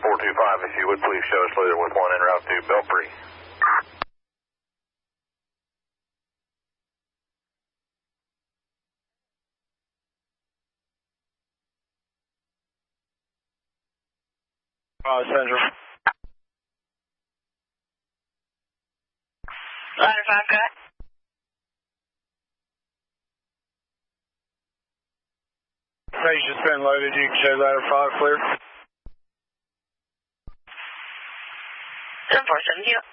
425, if you would please show us later with 1 en route to Belpre. Central. Ladder 5, go ahead. Station's been loaded. You can show ladder 5 clear. 7470.